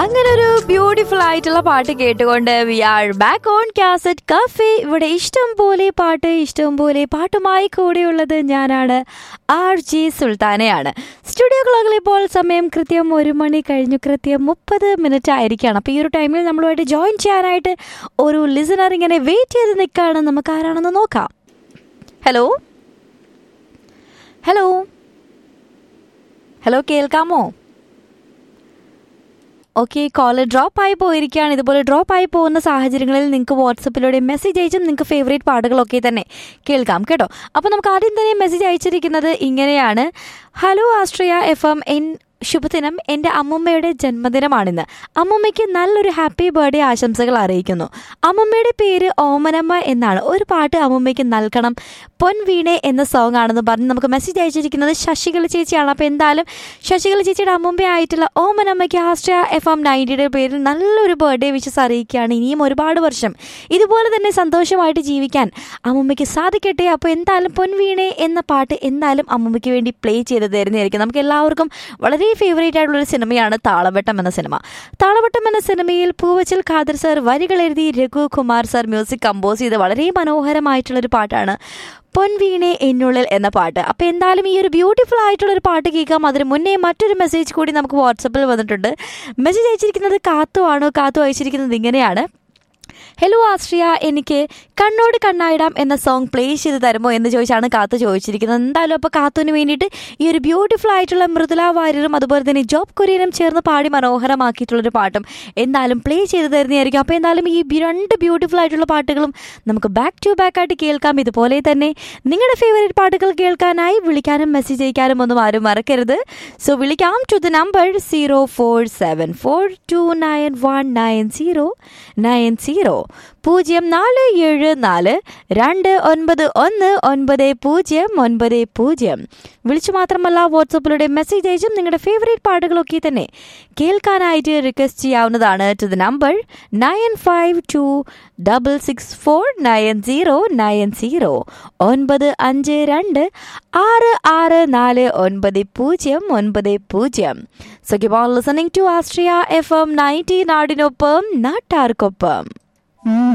അങ്ങനെ ഒരു ബ്യൂട്ടിഫുൾ ആയിട്ടുള്ള പാട്ട് കേട്ടുകൊണ്ട് V are back on cassette cafe. ഇവിടെ ഇഷ്ടം പോലെ പാട്ട്, ഇഷ്ടം പോലെ പാട്ടുമായി കൂടെയുള്ളത് ഞാനാണ്, RJ സുൽത്താനയാണ്. സ്റ്റുഡിയോ ക്ലോക്കിൽ ഇപ്പോൾ സമയം കൃത്യം 1 മണി കഴിഞ്ഞു, കൃത്യം 30 ആയിരിക്കുകയാണ്. അപ്പോൾ ഈ ഒരു ടൈമിൽ നമ്മളുമായിട്ട് ജോയിൻ ചെയ്യാനായിട്ട് ഒരു ലിസണർ ഇങ്ങനെ വെയിറ്റ് ചെയ്ത് നിൽക്കുകയാണ്. നമുക്ക് ആരാണെന്ന് നോക്കാം. ഹലോ ഹലോ ഹലോ, കേൾക്കാമോ? ഓക്കെ, കോള് ഡ്രോപ്പ് ആയി പോയിരിക്കുകയാണ്. ഇതുപോലെ ഡ്രോപ്പ് ആയി പോകുന്ന സാഹചര്യങ്ങളിൽ നിങ്ങൾക്ക് വാട്സപ്പിലൂടെ മെസ്സേജ് അയച്ചും നിങ്ങൾക്ക് ഫേവറേറ്റ് പാട്ടുകളൊക്കെ തന്നെ കേൾക്കാം കേട്ടോ. അപ്പോൾ നമുക്ക് ആദ്യം തന്നെ മെസ്സേജ് അയച്ചിരിക്കുന്നത് ഇങ്ങനെയാണ്. ഹലോ ആസ്ട്രിയ FM, ശുഭദിനം. എൻ്റെ അമ്മുമ്മയുടെ ജന്മദിനമാണിന്ന്. അമ്മുമ്മയ്ക്ക് നല്ലൊരു ഹാപ്പി ബർത്ത്ഡേ ആശംസകൾ അറിയിക്കുന്നു. അമ്മുമ്മയുടെ പേര് ഓമനമ്മ എന്നാണ്. ഒരു പാട്ട് അമ്മുമ്മയ്ക്ക് നൽകണം, പൊൻവീണെ എന്ന സോങ് ആണെന്ന് പറഞ്ഞ് നമുക്ക് മെസ്സേജ് അയച്ചിരിക്കുന്നത് ശശികല ചേച്ചിയാണ്. അപ്പോൾ എന്തായാലും ശശികല ചേച്ചിയുടെ അമ്മുമ്മയായിട്ടുള്ള ഓമനമ്മയ്ക്ക് ആസ്ട്രിയ FM 90യുടെ പേരിൽ നല്ലൊരു ബർത്ത്ഡേ വിഷസ് അറിയിക്കുകയാണ്. ഇനിയും ഒരുപാട് വർഷം ഇതുപോലെ തന്നെ സന്തോഷമായിട്ട് ജീവിക്കാൻ അമ്മുമ്മയ്ക്ക് സാധിക്കട്ടെ. അപ്പോൾ എന്തായാലും പൊൻവീണെ എന്ന പാട്ട് എന്തായാലും അമ്മുമ്മയ്ക്ക് വേണ്ടി പ്ലേ ചെയ്ത് തരുന്നതായിരിക്കും. നമുക്ക് എല്ലാവർക്കും വളരെ ഫേവറേറ്റ് ആയിട്ടുള്ളൊരു സിനിമയാണ് താളവട്ടം എന്ന സിനിമ. താളവട്ടം എന്ന സിനിമയിൽ പൂവച്ചൽ ഖാദർ സർ വരികൾ എഴുതി Raghu Kumar sir music compose ചെയ്ത് വളരെ മനോഹരമായിട്ടുള്ളൊരു പാട്ടാണ് പൊൻവീണെ എന്നുള്ളിൽ എന്ന പാട്ട്. അപ്പോൾ എന്തായാലും ഈ ഒരു ബ്യൂട്ടിഫുൾ ആയിട്ടുള്ളൊരു പാട്ട് കേൾക്കാം. അതിന് മുന്നേ മറ്റൊരു മെസ്സേജ് കൂടി നമുക്ക് വാട്സപ്പിൽ വന്നിട്ടുണ്ട്. മെസ്സേജ് അയച്ചിരിക്കുന്നത് കാത്തു ആണ്. കാത്തു അയച്ചിരിക്കുന്നത് ഇങ്ങനെയാണ്. ഹലോ ആസ്ട്രിയ, എനിക്ക് കണ്ണോട് കണ്ണായിടാം എന്ന സോങ് പ്ലേ ചെയ്ത് തരുമോ എന്ന് ചോദിച്ചാണ് കാത്തു ചോദിച്ചിരിക്കുന്നത്. എന്തായാലും അപ്പോൾ കാത്തുവിന് വേണ്ടിയിട്ട് ഈ ഒരു ബ്യൂട്ടിഫുൾ ആയിട്ടുള്ള മൃദുല വാര്യരും അതുപോലെ തന്നെ ജോബ് കുര്യനും ചേർന്ന് പാടി മനോഹരമാക്കിയിട്ടുള്ളൊരു പാട്ടും എന്തായാലും പ്ലേ ചെയ്ത് തരുന്നതായിരിക്കും. അപ്പോൾ എന്തായാലും ഈ 2 ബ്യൂട്ടിഫുൾ ആയിട്ടുള്ള പാട്ടുകളും നമുക്ക് ബാക്ക് ടു ബാക്ക് ആയിട്ട് കേൾക്കാം. ഇതുപോലെ തന്നെ നിങ്ങളുടെ ഫേവറേറ്റ് പാട്ടുകൾ കേൾക്കാനായി വിളിക്കാനും മെസ്സേജ് അയക്കാനും ഒന്നും ആരും മറക്കരുത്. സോ വിളിക്കാം ടു ദ നമ്പർ 0474291909 0474291909. വിളിച്ചു മാത്രമല്ല വാട്സപ്പിലൂടെ മെസ്സേജ് അയച്ചും നിങ്ങളുടെ ഫേവറേറ്റ് പാട്ടുകളൊക്കെ തന്നെ കേൾക്കാനായിട്ട് റിക്വസ്റ്റ് ചെയ്യാവുന്നതാണ്. To the number 9526649090 952-664-9090. So keep on listening to Astria FM 90 നാടിനൊപ്പം നാട്ടാർക്കൊപ്പം.